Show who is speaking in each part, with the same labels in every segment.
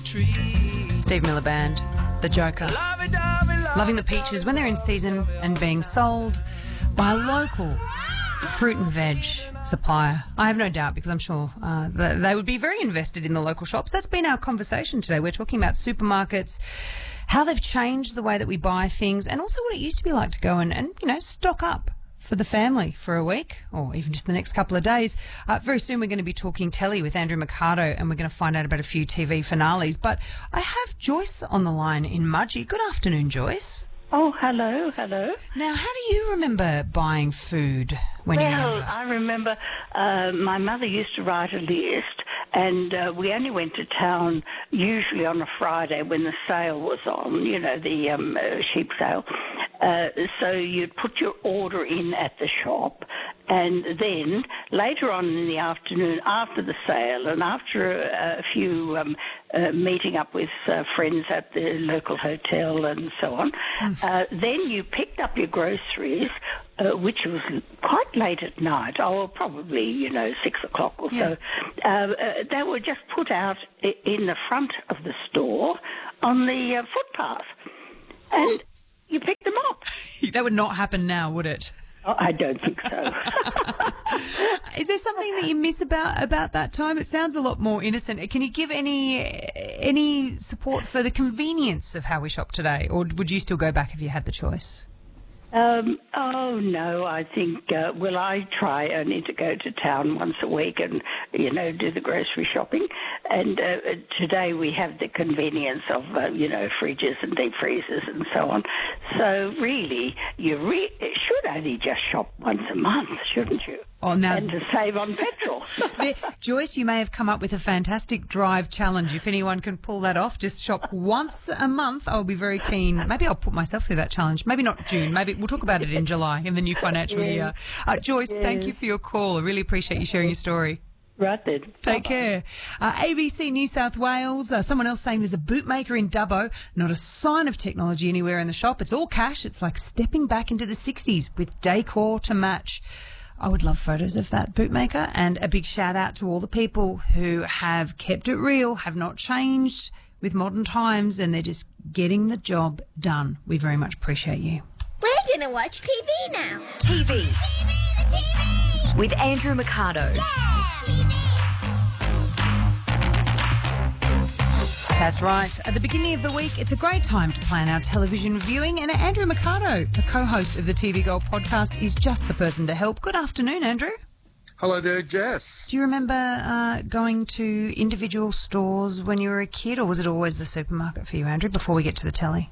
Speaker 1: Steve Miller Band, The Joker. Loving the peaches when they're in season and being sold by a local fruit and veg supplier. I have no doubt, because I'm sure that they would be very invested in the local shops. That's been our conversation today. We're talking about supermarkets, how they've changed the way that we buy things, and also what it used to be like to go and stock up for the family for a week or even just the next couple of days. Very soon we're going to be talking telly with Andrew Mercado, and we're going to find out about a few TV finales. But I have Joyce on the line in Mudgee. Good afternoon, Joyce.
Speaker 2: Oh, hello.
Speaker 1: Now, how do you remember buying food when you were younger?
Speaker 2: Well, I remember my mother used to write a list, and we only went to town usually on a Friday when the sale was on, the sheep sale. So you'd put your order in at the shop, and then later on in the afternoon, after the sale and after a few meeting up with friends at the local hotel and so on, then you picked up your groceries, which was quite late at night, probably, 6 o'clock or so. They were just put out in the front of the store on the footpath, and you picked them up.
Speaker 1: That would not happen now, would it?
Speaker 2: Oh, I don't think so.
Speaker 1: Is there something that you miss about that time? It sounds a lot more innocent. Can you give any support for the convenience of how we shop today, or would you still go back if you had the choice?
Speaker 2: No, I think, I try only to go to town once a week and, do the grocery shopping. And today we have the convenience of, fridges and deep freezers and so on. So really, you should only just shop once a month, shouldn't you?
Speaker 1: Oh, now,
Speaker 2: and to save on petrol.
Speaker 1: Joyce, you may have come up with a fantastic drive challenge. If anyone can pull that off, just shop once a month. I'll be very keen. Maybe I'll put myself through that challenge. Maybe not June. Maybe we'll talk about it in July, in the new financial year. Joyce, thank you for your call. I really appreciate you sharing your story.
Speaker 2: Right then.
Speaker 1: Take care. ABC New South Wales, someone else saying there's a bootmaker in Dubbo, not a sign of technology anywhere in the shop. It's all cash. It's like stepping back into the 60s with decor to match. I would love photos of that bootmaker, and a big shout out to all the people who have kept it real, have not changed with modern times, and they're just getting the job done. We very much appreciate you.
Speaker 3: We're going to watch TV now.
Speaker 4: TV. With Andrew Mercado.
Speaker 1: That's right. At the beginning of the week, it's a great time to plan our television viewing, and Andrew Mercado, the co-host of the TV Gold podcast, is just the person to help. Good afternoon, Andrew.
Speaker 5: Hello there, Jess.
Speaker 1: Do you remember going to individual stores when you were a kid, or was it always the supermarket for you, Andrew, before we get to the telly?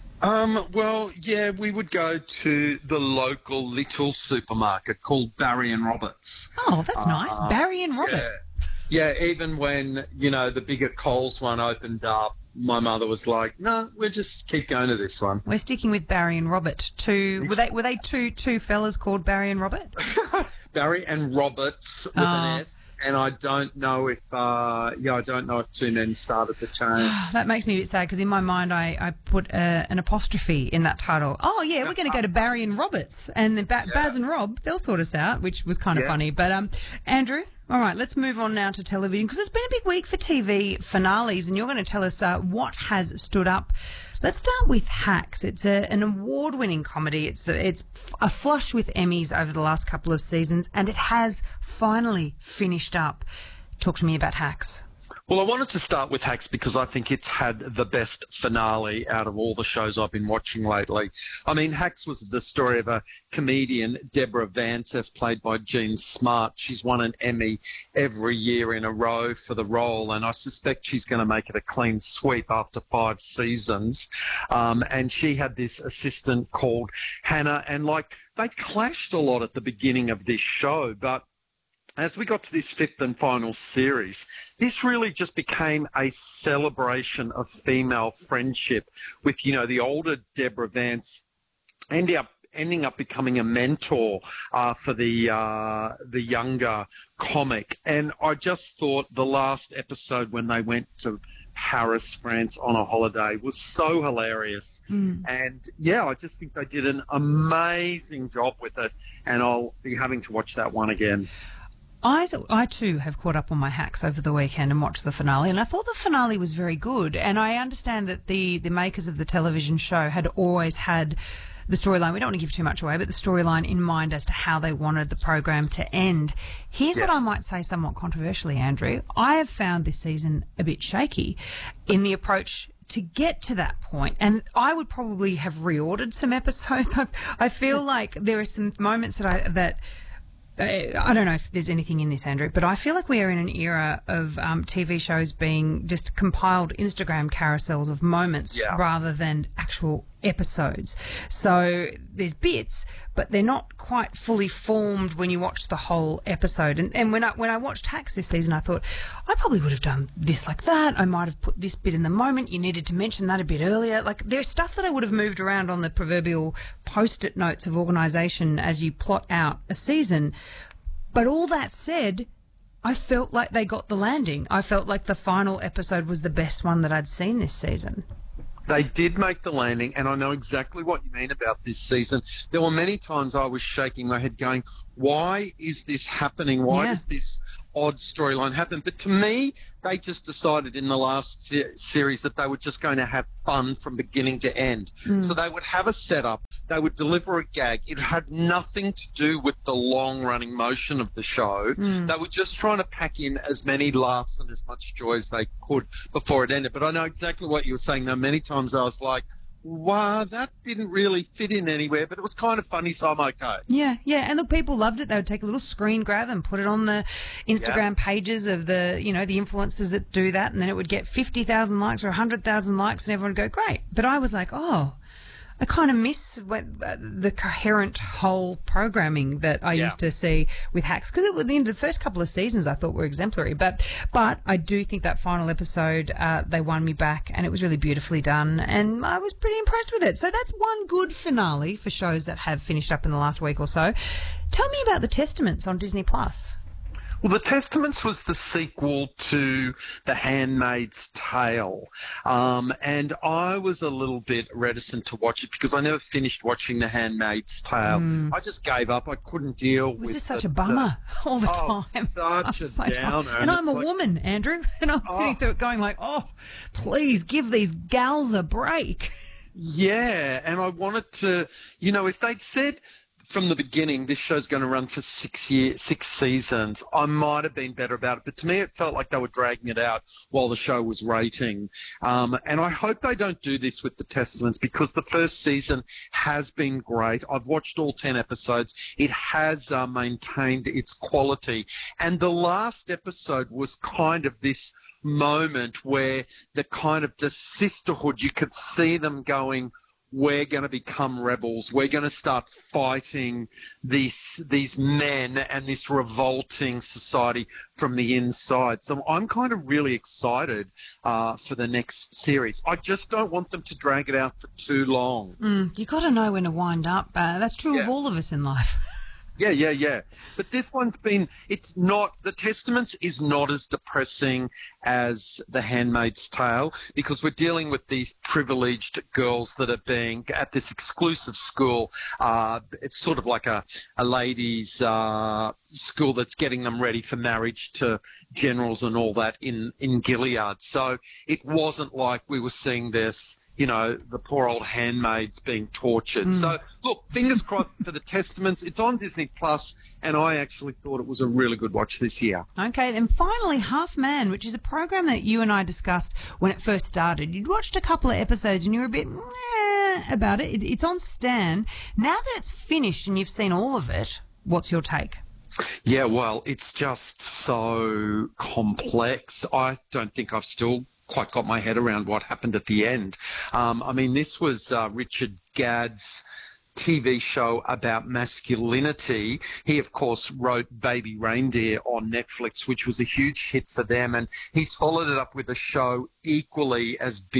Speaker 5: We would go to the local little supermarket called Barry and Roberts.
Speaker 1: Oh, that's nice. Barry and Roberts.
Speaker 5: Yeah, even when, the bigger Coles one opened up, my mother was like, no, we'll just keep going to this one.
Speaker 1: We're sticking with Barry and Robert. Were they two fellas called Barry and Robert?
Speaker 5: Barry and Roberts with an S. And I don't know if two men started the chain.
Speaker 1: That makes me a bit sad, because in my mind I put an apostrophe in that title. Oh, yeah, we're going to go to Barry and Roberts. And then Baz and Rob, they'll sort us out, which was kind of funny. But, Andrew, all right, let's move on now to television, because it's been a big week for TV finales, and you're going to tell us what has stood up. Let's start with Hacks. It's an award-winning comedy. It's a flush with Emmys over the last couple of seasons, and it has finally finished up. Talk to me about Hacks.
Speaker 5: Well, I wanted to start with Hacks because I think it's had the best finale out of all the shows I've been watching lately. I mean, Hacks was the story of a comedian, Deborah Vance, as played by Jean Smart. She's won an Emmy every year in a row for the role, and I suspect she's going to make it a clean sweep after 5 seasons. And she had this assistant called Hannah, and they clashed a lot at the beginning of this show, but as we got to this 5th and final series, this really just became a celebration of female friendship with, the older Deborah Vance ending up becoming a mentor for the younger comic. And I just thought the last episode when they went to Paris, France on a holiday was so hilarious. And I just think they did an amazing job with it, and I'll be having to watch that one again.
Speaker 1: I too have caught up on my hacks over the weekend and watched the finale, and I thought the finale was very good. And I understand that the makers of the television show had always had the storyline, we don't want to give too much away, but the storyline in mind as to how they wanted the program to end. Here's what I might say somewhat controversially, Andrew. I have found this season a bit shaky in the approach to get to that point, and I would probably have reordered some episodes. I feel like there are some moments that I don't know if there's anything in this, Andrew, but I feel like we are in an era of TV shows being just compiled Instagram carousels of moments rather than actual episodes. So there's bits, but they're not quite fully formed when you watch the whole episode. And when I watched Hacks this season, I thought I probably would have done this like that. I might have put this bit in the moment. You needed to mention that a bit earlier. Like, there's stuff that I would have moved around on the proverbial post-it notes of organisation as you plot out a season. But all that said, I felt like they got the landing. I felt like the final episode was the best one that I'd seen this season.
Speaker 5: They did make the landing, and I know exactly what you mean about this season. There were many times I was shaking my head going, why is this happening? Why does this odd storyline happen? But to me, they just decided in the last series that they were just going to have fun from beginning to end. So they would have a setup, they would deliver a gag. It had nothing to do with the long-running motion of the show. They were just trying to pack in as many laughs and as much joy as they could before it ended. But I know exactly what you were saying. Now, many times I was like, wow, that didn't really fit in anywhere, but it was kind of funny, so I'm okay.
Speaker 1: Yeah. And look, people loved it. They would take a little screen grab and put it on the Instagram pages of the, the influencers that do that, and then it would get 50,000 likes or 100,000 likes, and everyone would go, great. But I was like, I kind of miss the coherent whole programming that I used to see with Hacks, because the first couple of seasons I thought were exemplary. But I do think that final episode, they won me back, and it was really beautifully done, and I was pretty impressed with it. So that's one good finale for shows that have finished up in the last week or so. Tell me about The Testaments on Disney+.
Speaker 5: Well, The Testaments was the sequel to The Handmaid's Tale, and I was a little bit reticent to watch it because I never finished watching The Handmaid's Tale. I just gave up. I couldn't deal with it.
Speaker 1: Was this such a bummer all the time?
Speaker 5: Such a downer.
Speaker 1: And I'm a woman, Andrew, and I'm sitting through it going like, please give these gals a break.
Speaker 5: Yeah, and I wanted to, if they'd said from the beginning, this show's going to run for 6 seasons, I might have been better about it. But to me, it felt like they were dragging it out while the show was rating. And I hope they don't do this with The Testaments, because the first season has been great. I've watched all 10 episodes. It has maintained its quality. And the last episode was kind of this moment where the sisterhood, you could see them going, we're going to become rebels. We're going to start fighting these men and this revolting society from the inside. So I'm kind of really excited for the next series. I just don't want them to drag it out for too long.
Speaker 1: You got to know when to wind up. That's true of all of us in life.
Speaker 5: Yeah. But this one's The Testaments is not as depressing as The Handmaid's Tale, because we're dealing with these privileged girls that are being at this exclusive school. It's sort of like a ladies' school that's getting them ready for marriage to generals and all that in Gilead. So it wasn't like we were seeing this, the poor old handmaids being tortured. So, look, fingers crossed for The Testaments. It's on Disney+, and I actually thought it was a really good watch this year.
Speaker 1: Okay, and finally, Half Man, which is a program that you and I discussed when it first started. You'd watched a couple of episodes and you were a bit about it. It's on Stan. Now that it's finished and you've seen all of it, what's your take?
Speaker 5: Yeah, well, it's just so complex. I don't think I've still quite got my head around what happened at the end. This was Richard Gadd's TV show about masculinity. He, of course, wrote Baby Reindeer on Netflix, which was a huge hit for them, and he's followed it up with a show equally as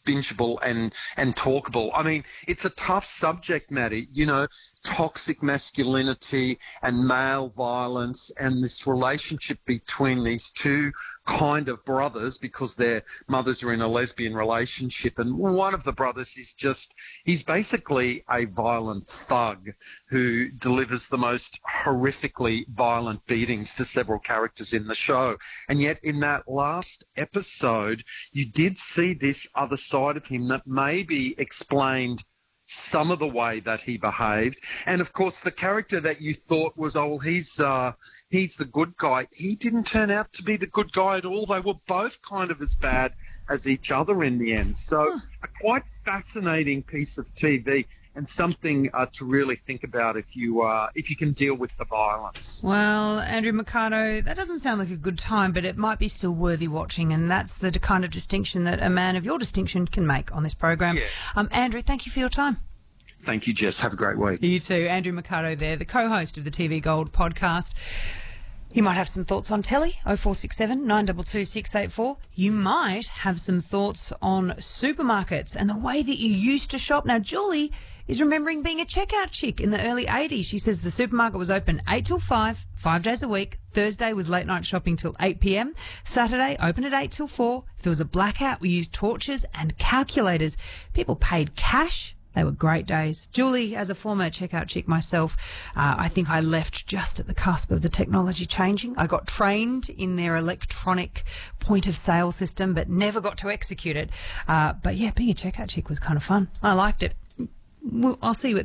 Speaker 5: bingeable and talkable. I mean, it's a tough subject, Maddie, you know, toxic masculinity and male violence and this relationship between these two kind of brothers because their mothers are in a lesbian relationship. And one of the brothers he's basically a violent thug who delivers the most horrifically violent beatings to several characters in the show. And yet in that last episode, you did see this other side of him that maybe explained some of the way that he behaved. And, of course, the character that you thought was, he's the good guy, he didn't turn out to be the good guy at all. They were both kind of as bad as each other in the end. So a quite fascinating piece of TV and something to really think about if you can deal with the violence.
Speaker 1: Well, Andrew Mercado, that doesn't sound like a good time, but it might be still worthy watching, and that's the kind of distinction that a man of your distinction can make on this program.
Speaker 5: Yeah.
Speaker 1: Andrew, thank you for your time.
Speaker 5: Thank you, Jess. Have a great week.
Speaker 1: You too. Andrew Mercado there, the co-host of the TV Gold podcast. You might have some thoughts on telly, 0467 922 684. You might have some thoughts on supermarkets and the way that you used to shop. Now, Julie is remembering being a checkout chick in the early 80s. She says the supermarket was open 8 till 5, 5 days a week. Thursday was late night shopping till 8 p.m. Saturday, open at 8 till 4. If there was a blackout, we used torches and calculators. People paid cash. They were great days. Julie, as a former checkout chick myself, I think I left just at the cusp of the technology changing. I got trained in their electronic point of sale system, but never got to execute it. But yeah, being a checkout chick was kind of fun. I liked it. I'll see you at